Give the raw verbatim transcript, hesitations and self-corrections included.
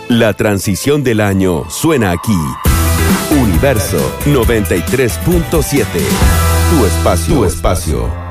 La transición del año suena aquí. Universo noventa y tres punto siete. Tu espacio, tu espacio.